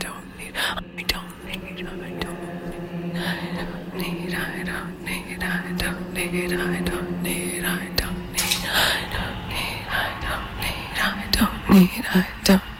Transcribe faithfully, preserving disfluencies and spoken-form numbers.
don't need, I don't need, I don't need, I don't need, I don't need, I don't need, I don't need, I don't need, I don't need, I don't need, I don't